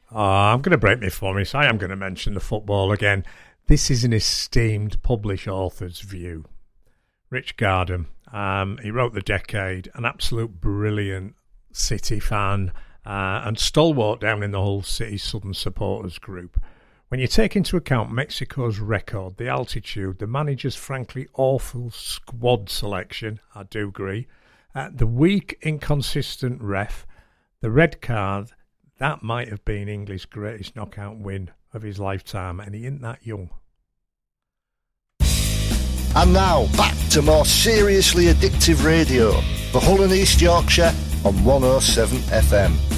I'm going to break my promise. I am going to mention the football again. This is an esteemed published author's view. Rich Gardam. He wrote The Decade, an absolute brilliant City fan and stalwart down in the Hull City Southern supporters group. When you take into account Mexico's record, the altitude, the manager's frankly awful squad selection, I do agree, the weak, inconsistent ref, the red card, that might have been England's greatest knockout win of his lifetime, and he ain't that young. And now, back to more seriously addictive radio for Hull and East Yorkshire on 107 FM.